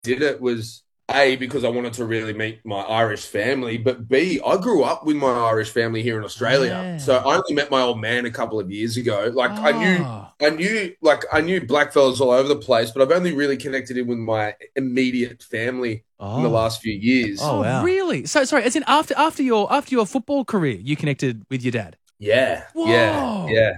did it was A, because I wanted to really meet my Irish family, but B, I grew up with my Irish family here in Australia. Yeah. So I only met my old man a couple of years ago. Like Oh. I knew black fellas all over the place, but I've only really connected in with my immediate family in the Oh. last few years. Oh, wow. Really? So sorry, as in after your football career, you connected with your dad. Yeah. Whoa. Yeah.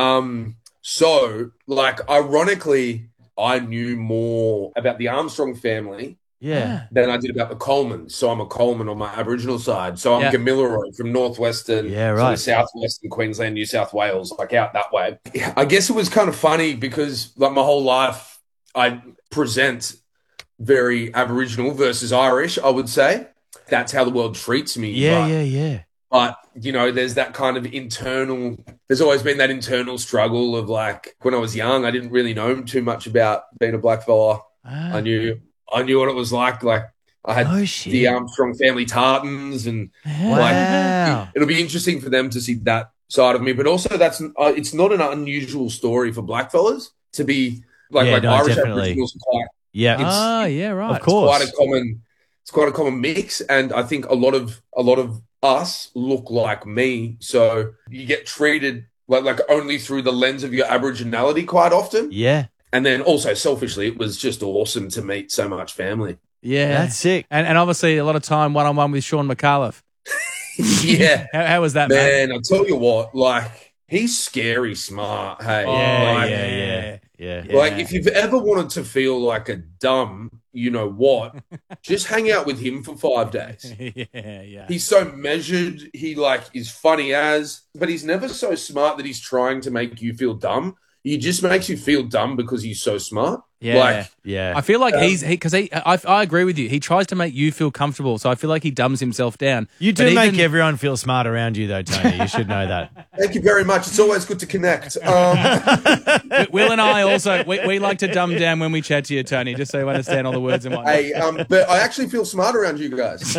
So like ironically, I knew more about the Armstrong family Yeah. than I did about the Colemans. So I'm a Coleman on my Aboriginal side. So I'm Yeah. Gamilaroi from northwestern, Yeah, sort right. of southwestern Queensland, New South Wales, like out that way. I guess it was kind of funny because like my whole life I present very Aboriginal versus Irish, I would say. That's how the world treats me. Yeah. But, you know, there's that kind of there's always been that internal struggle of like, when I was young, I didn't really know too much about being a black fella. Ah. I knew what it was like. Like, I had Oh, shit. the Armstrong family tartans and Wow. it'll be interesting for them to see that side of me. But also it's not an unusual story for black fellas to be like, Yeah, no, Irish definitely. Aboriginals are quite, Yeah. Yeah, right. Of course. it's quite a common mix, and I think a lot of us look like me, so you get treated like only through the lens of your Aboriginality quite often. Yeah. And then also selfishly, it was just awesome to meet so much family. Yeah. That's sick. And obviously a lot of time one-on-one with Sean McAuliffe. Yeah, How was that, man? man. I'll tell you what, like he's scary smart. Hey, Yeah. Like if you've ever wanted to feel like a dumb, you know what, just hang out with him for 5 days. Yeah. He's so measured. He like is funny but he's never so smart that he's trying to make you feel dumb. He just makes you feel dumb because he's so smart. Yeah. Like, Yeah. I feel like I agree with you. He tries to make you feel comfortable, so I feel like he dumbs himself down. You But do make even- everyone feel smart around you, though, Tony. You should know that. thank you very much. It's always good to connect. Will and I also we like to dumb down when we chat to you, Tony, just so you understand all the words and whatnot. Hey, but I actually feel smart around you guys.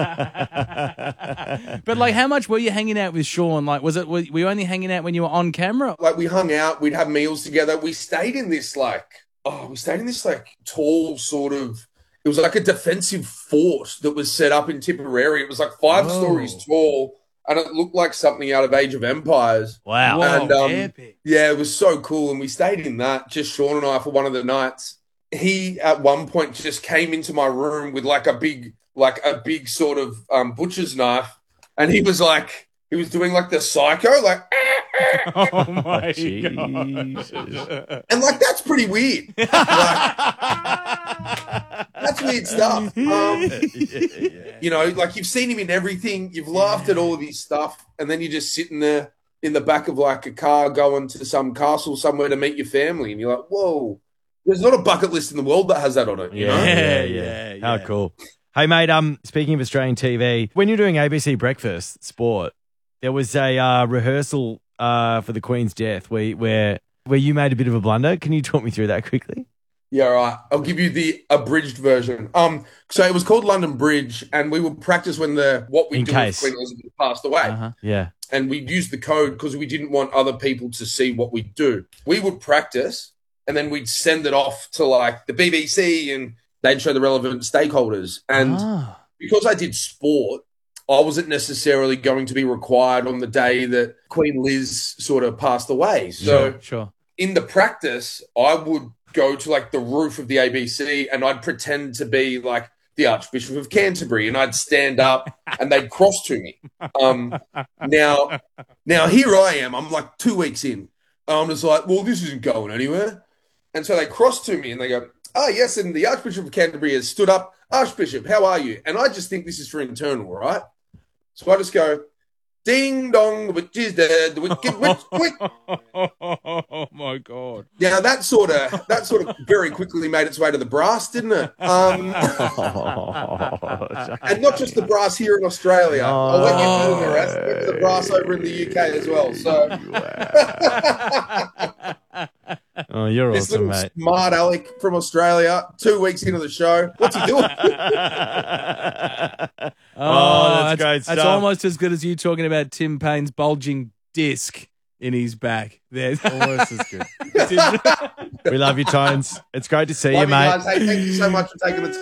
But like, how much were you hanging out with Sean? Like, were you only hanging out when you were on camera? Like we hung out, we'd have meals together. We stayed in this tall sort of, it was like a defensive fort that was set up in Tipperary. It was like 5 stories tall, and it looked like something out of Age of Empires. Wow. And Epic. yeah, it was so cool. And we stayed in that, just Sean and I, for one of the nights. He at one point just came into my room with like a big sort of butcher's knife, and he was doing like the psycho, like, Oh my god. Jesus. and like that's pretty weird. Like, that's weird stuff. You know, like you've seen him in everything, you've laughed at all of his stuff, and then you're just sitting there in the back of like a car going to some castle somewhere to meet your family, and you're like, whoa, there's not a bucket list in the world that has that on it. You know? Yeah. How cool. Hey, mate, speaking of Australian TV, when you're doing ABC Breakfast Sport, there was a rehearsal for the Queen's death where you made a bit of a blunder. Can you talk me through that quickly? Yeah, all right. I'll give you the abridged version. So it was called London Bridge, and we would practice when what we In do case. if Queen Elizabeth passed away. Uh-huh. Yeah. And we'd use the code because we didn't want other people to see what we do. We would practice, and then we'd send it off to like the BBC, and they'd show the relevant stakeholders. And because I did sport, I wasn't necessarily going to be required on the day that Queen Liz sort of passed away. So Sure. in the practice, I would go to like the roof of the ABC, and I'd pretend to be like the Archbishop of Canterbury, and I'd stand up and they'd cross to me. Now here I am. I'm like 2 weeks in. I'm just like, well, this isn't going anywhere. And so they cross to me and they go, oh, yes, and the Archbishop of Canterbury has stood up. Archbishop, how are you? And I just think this is for internal, right? So I just go, ding dong, the witch is dead, the wicked witch, quick. Oh my god. Now that sort of very quickly made its way to the brass, didn't it? And not just the brass here in Australia. I'll let you know the rest. Went to the brass over in the UK as well. So Oh, you're this awesome, little mate. smart Alec from Australia, 2 weeks into the show, what's he doing? That's great That's stuff. almost as good as you talking about Tim Payne's bulging disc in his back. There's Almost as good. We love you, Tones. It's great to see Love you, mate. guys. Hey, thank you so much for taking the time.